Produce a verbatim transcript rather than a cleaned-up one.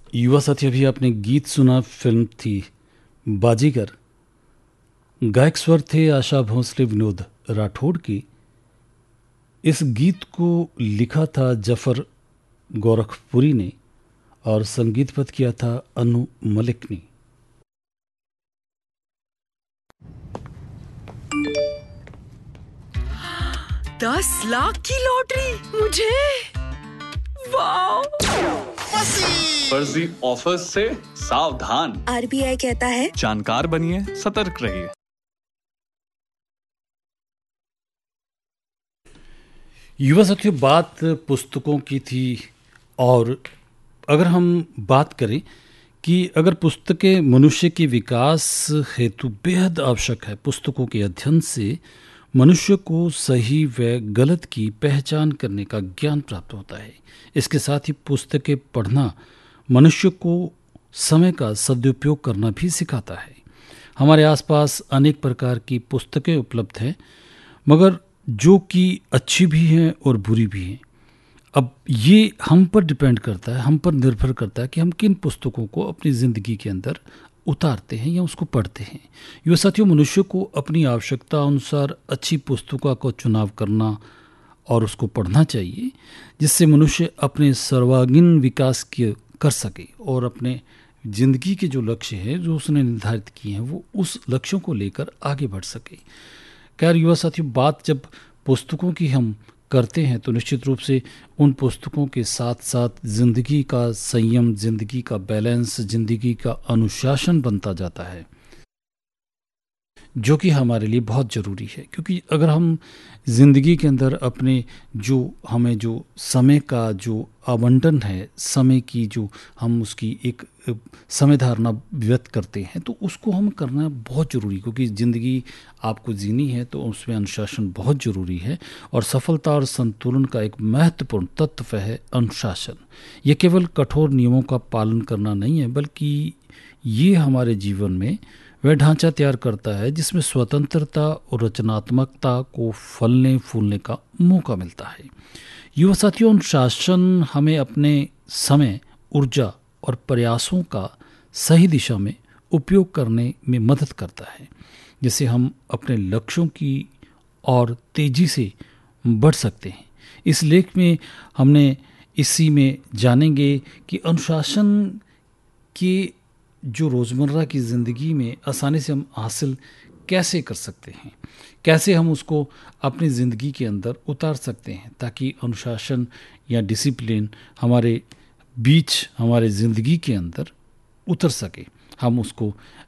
युवा साथी, अभी आपने गीत सुना, फिल्म थी बाजीगर। गायक स्वर थे आशा भोसले, विनोद राठौड़ की। इस गीत को लिखा था जफर गोरखपुरी ने और संगीतबद्ध किया था अनु मलिक ने। दस लाख की लॉटरी मुझे, वाह! फर्जी ऑफर्स से सावधान। आरबीआई कहता है जानकार बनिए, सतर्क रहिए। युवा साथियों, बात पुस्तकों की थी और अगर हम बात करें कि अगर पुस्तकें मनुष्य के विकास हेतु बेहद आवश्यक है, पुस्तकों के अध्ययन से मनुष्य को सही व गलत की पहचान करने का ज्ञान प्राप्त होता है। इसके साथ ही पुस्तकें पढ़ना मनुष्य को समय का सदुपयोग करना भी सिखाता है। हमारे आसपास अनेक प्रकार की पुस्तकें उपलब्ध हैं, मगर जो कि अच्छी भी हैं और बुरी भी हैं। अब ये हम पर डिपेंड करता है, हम पर निर्भर करता है कि हम किन पुस्तकों को अपनी ज़िंदगी के अंदर उतारते हैं या उसको पढ़ते हैं। युवा साथियों, मनुष्य को अपनी आवश्यकता अनुसार अच्छी पुस्तकों का चुनाव करना और उसको पढ़ना चाहिए, जिससे मनुष्य अपने सर्वांगीण विकास के कर सके और अपने ज़िंदगी के जो लक्ष्य हैं जो उसने निर्धारित किए हैं वो उस लक्ष्यों को लेकर आगे बढ़ सके। खैर युवा साथियों, बात जब पुस्तकों की हम करते हैं तो निश्चित रूप से उन पुस्तकों के साथ साथ ज़िंदगी का संयम, ज़िंदगी का बैलेंस, ज़िंदगी का अनुशासन बनता जाता है, जो कि हमारे लिए बहुत ज़रूरी है। क्योंकि अगर हम ज़िंदगी के अंदर अपने जो हमें जो समय का जो आवंटन है, समय की जो हम उसकी एक समय धारणा व्यक्त करते हैं, तो उसको हम करना बहुत ज़रूरी, क्योंकि ज़िंदगी आपको जीनी है तो उसमें अनुशासन बहुत ज़रूरी है। और सफलता और संतुलन का एक महत्वपूर्ण तत्व है अनुशासन। ये केवल कठोर नियमों का पालन करना नहीं है, बल्कि ये हमारे जीवन में वह ढांचा तैयार करता है जिसमें स्वतंत्रता और रचनात्मकता को फलने फूलने का मौका मिलता है। युवा साथियों, अनुशासन हमें अपने समय, ऊर्जा और प्रयासों का सही दिशा में उपयोग करने में मदद करता है, जिससे हम अपने लक्ष्यों की और तेजी से बढ़ सकते हैं। इस लेख में हमने इसी में जानेंगे कि अनुशासन के जो रोज़मर्रा की ज़िंदगी में आसानी से हम हासिल कैसे कर सकते हैं, कैसे हम उसको अपनी ज़िंदगी के अंदर उतार सकते हैं, ताकि अनुशासन या डिसिप्लिन हमारे बीच, हमारे ज़िंदगी के अंदर उतर सके, हम उसको